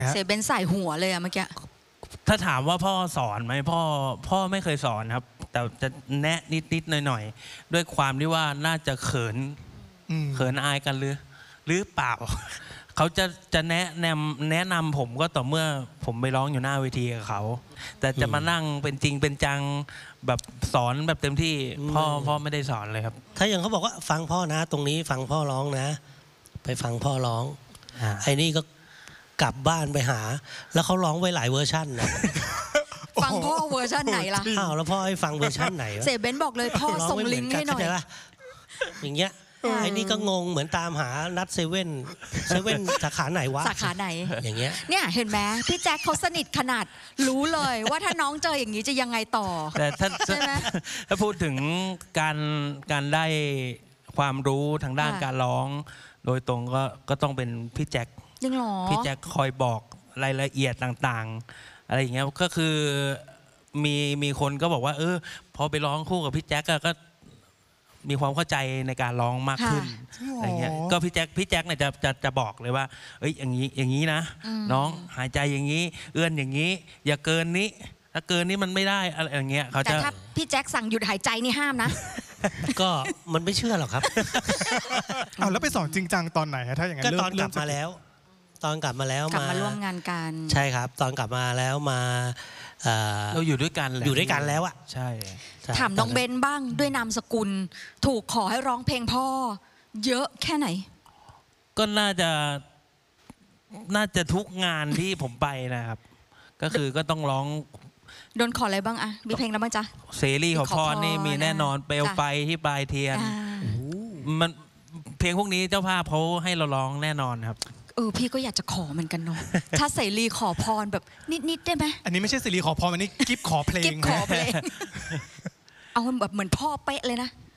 เซเบนใส่หัวเลยอะเมื่อกี้ถ้าถามว่าพ่อสอนไหมพ่อไม่เคยสอนครับแต่จะแนะนิดหน่อยด้วยความที่ว่าน่าจะเขินอายกันหรือเปล่า เขาจะแนะนำผมก็ต่อเมื่อผมไปร้องอยู่หน้าเวทีกับเขาแต่จะมานั่งเป็นจริงเป็นจังแบบสอนแบบเต็มที่พ่อไม่ได้สอนเลยครับถ้าอย่างเขาบอกว่าฟังพ่อนะตรงนี้ฟังพ่อร้องนะไปฟังพ่อร้องไอ้นี่ก็กลับบ้านไปหาแล้วเขาร้องไว้หลายเวอร์ชันนะฟังพ่อเวอร์ชันไหนล่ะอ้าวแล้วพ่อให้ฟังเวอร์ชันไหนเซเบนบอกเลยพ่อส่งลิงก์ให้หน่อยอย่างเงี้ยไอ้นี่ก็งงเหมือนตามหานัดเซเว่นสาขาไหนวะสาขาไหนอย่างเงี้ยเนี่ยเห็นไหมพี่แจ็คเขาสนิทขนาดรู้เลยว่าถ้าน้องเจออย่างนี้จะยังไงต่อแต่ถ้าพูดถึงการได้ความรู้ทางด้านการร้องโดยตรงก็ต้องเป็นพี่แจ็คยังหรอพี่แจ็คคอยบอกรายละเอียดต่างๆอะไรอย่างเงี้ยก็คือมีคนก็บอกว่าพอไปร้องคู่กับพี่แจ็คก็มีความเข้าใจในการร้องมากขึ้นอะไรเงี้ยก็พี่แจ็คเนี่ยจะบอกเลยว่าอย่างนี้นะน้องหายใจอย่างนี้เอื้อนอย่างนี้อย่าเกินนี้ถ้าเกินนี้มันไม่ได้อะไรอย่างเงี้ยเขาจะแต่ถ้าพี่แจ็คสั่งหยุดหายใจนี่ห้ามนะก็มันไม่เชื่อหรอกครับเอาแล้วไปสอนจริงจังตอนไหนถ้าอย่างนั้นก็ตอนกลับมาแล้วมาร่วมงานกันใช่ครับตอนกลับมาแล้วมาเราอยู่ด้วยกันแล้วอ่ะใช่ถามน้องเบนบ้างด้วยนามสกุลถูกขอให้ร้องเพลงพ่อเยอะแค่ไหนก็น่าจะทุกงานที่ผมไปนะครับก็คือก็ต้องร้องโดนขออะไรบ้างอะมีเพลงแล้วมั้งจ๊ะเสรีขอพรนี่มีแน่นอนเปลวไฟที่ปลายเทียนมันเพลงพวกนี้เจ้าภาพเขาให้เราร้องแน่นอนครับพี่ก็อยากจะขอเหมือนกันเนาะถ้าเสรีขอพรแบบนิดได้ไหมอันนี้ไม่ใช่เสรีขอพรอันนี้กิฟขอเพลงเอาแบบเหมือนพ่อเป๊ะเลยนะ